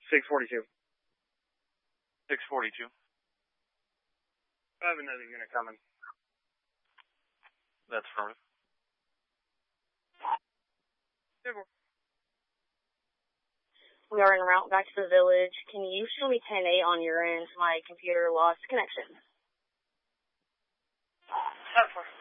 642. 642. I have another unit coming. That's affirmative. We are en route back to the village. Can you show me 10-8 on your end? My computer lost connection. 10-4.